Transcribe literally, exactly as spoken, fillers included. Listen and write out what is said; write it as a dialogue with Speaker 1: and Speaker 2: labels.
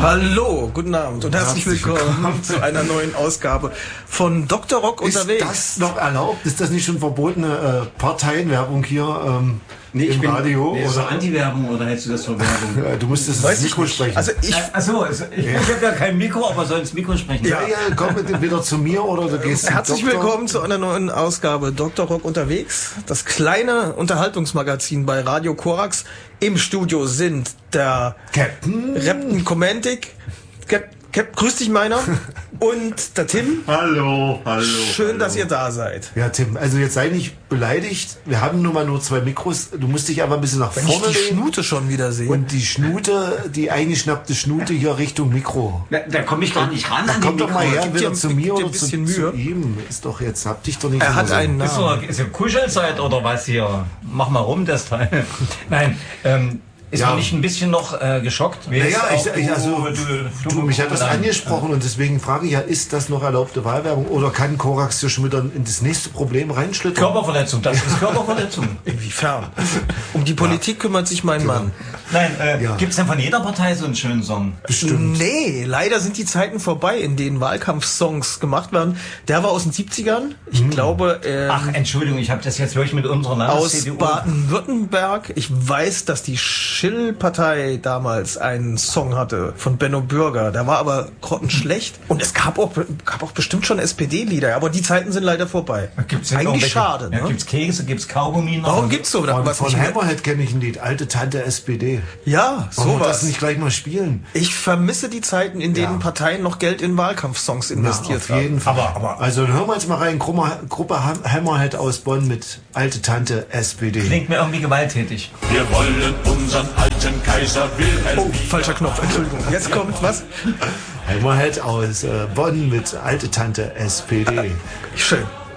Speaker 1: Hallo, guten Abend und herzlich willkommen zu einer neuen Ausgabe von Doktor Rock unterwegs.
Speaker 2: Ist das noch erlaubt? Ist das nicht schon verbotene äh, Parteienwerbung hier ähm,
Speaker 3: nee,
Speaker 2: im
Speaker 3: bin,
Speaker 2: Radio?
Speaker 3: Nee, oder Anti-Werbung oder hältst du das für Werbung?
Speaker 2: Ja, du musstest das Mikro sprechen.
Speaker 1: Also ich,
Speaker 3: Achso, also ich, ich habe ja kein Mikro, aber soll ins Mikro sprechen.
Speaker 2: Ja, ja, komm bitte wieder zu mir oder du gehst zum
Speaker 1: herzlich
Speaker 2: Doktor.
Speaker 1: willkommen zu einer neuen Ausgabe Doktor Rock unterwegs. Das kleine Unterhaltungsmagazin bei Radio Korax. Im Studio sind der
Speaker 2: Captain
Speaker 1: Rapten Commantic, Cap, Cap, grüß dich meiner, und der Tim.
Speaker 4: Hallo, hallo.
Speaker 1: Schön,
Speaker 4: hallo.
Speaker 1: dass ihr da seid.
Speaker 2: Ja, Tim, also jetzt sei nicht beleidigt. Wir haben nun mal nur zwei Mikros. Du musst dich aber ein bisschen nach
Speaker 1: Wenn
Speaker 2: vorne
Speaker 1: ich die
Speaker 2: lehnen.
Speaker 1: Schnute schon wieder sehe.
Speaker 2: Und die Schnute, die eingeschnappte Schnute hier Richtung Mikro.
Speaker 3: Da, da komme ich gar nicht ran
Speaker 2: Da
Speaker 3: an
Speaker 2: komm
Speaker 3: die
Speaker 2: doch mal her,
Speaker 1: Gib dir-
Speaker 2: wieder zu
Speaker 1: gib
Speaker 2: mir
Speaker 1: dir ein
Speaker 2: oder zu,
Speaker 1: bisschen
Speaker 2: zu
Speaker 1: Mühe.
Speaker 2: ihm. Ist doch jetzt, hab dich doch nicht
Speaker 1: Er
Speaker 2: immer
Speaker 1: hat
Speaker 2: so.
Speaker 1: einen
Speaker 3: Ist
Speaker 1: Namen.
Speaker 3: so, ist so Kuschelzeit oder was hier? Mach mal rum, das Teil. Nein, ähm, ist
Speaker 2: Ja.
Speaker 3: man nicht ein bisschen noch äh, geschockt? Wie
Speaker 2: Naja,
Speaker 3: ist
Speaker 2: ich,
Speaker 3: auch
Speaker 2: ich,
Speaker 3: du-
Speaker 2: also,
Speaker 3: du,
Speaker 2: du, mich hat das
Speaker 3: Nein.
Speaker 2: angesprochen und deswegen frage ich ja, ist das noch erlaubte Wahlwerbung oder kann Korax hier schon wieder in das nächste Problem reinschlittern?
Speaker 3: Körperverletzung, das ist Körperverletzung.
Speaker 1: Inwiefern? Um die Politik kümmert sich mein Mann.
Speaker 3: Nein, äh,
Speaker 2: Ja.
Speaker 3: gibt's denn von jeder Partei so einen schönen Song?
Speaker 2: Bestimmt.
Speaker 1: Nee, leider sind die Zeiten vorbei, in denen Wahlkampfsongs gemacht werden. Der war aus den siebzigern. Ich
Speaker 2: Hm.
Speaker 1: glaube, ähm,
Speaker 3: Ach, Entschuldigung, ich habe das jetzt wirklich mit unserer
Speaker 1: aus
Speaker 3: Landes-C D U.
Speaker 1: Baden-Württemberg. Ich weiß, dass die Schill-Partei damals einen Song hatte von Benno Bürger. Der war aber grottenschlecht. Und es gab auch, gab auch bestimmt schon S P D-Lieder. Aber die Zeiten sind leider vorbei.
Speaker 3: Gibt's denn
Speaker 1: Eigentlich
Speaker 3: irgendwelche-
Speaker 1: schade,
Speaker 3: Ja,
Speaker 1: ne?
Speaker 3: gibt's Käse, gibt's Kaugummi noch?
Speaker 1: Warum gibt's so
Speaker 2: Von,
Speaker 1: was
Speaker 2: von
Speaker 1: nicht mehr?
Speaker 2: Hammerhead kenne ich ein Lied, alte Tante S P D.
Speaker 1: Ja,
Speaker 2: Wollen wir
Speaker 1: sowas.
Speaker 2: das nicht gleich mal spielen?
Speaker 1: Ich vermisse die Zeiten, in denen
Speaker 2: Ja.
Speaker 1: Parteien noch Geld in Wahlkampfsongs
Speaker 2: Ja,
Speaker 1: investiert
Speaker 2: auf
Speaker 1: haben.
Speaker 2: jeden Fall.
Speaker 3: Aber- aber-
Speaker 2: also dann hören wir jetzt mal rein, Gruppe, Gruppe Ham- Hammerhead aus Bonn mit alte Tante S P D.
Speaker 3: Klingt mir irgendwie gewalttätig.
Speaker 4: Wir wollen unseren alten Kaiser Wilhelm.
Speaker 1: Oh, falscher Knopf, Entschuldigung. Jetzt kommt was?
Speaker 2: Hammerhead aus äh, Bonn mit alte Tante S P D.
Speaker 1: Schön.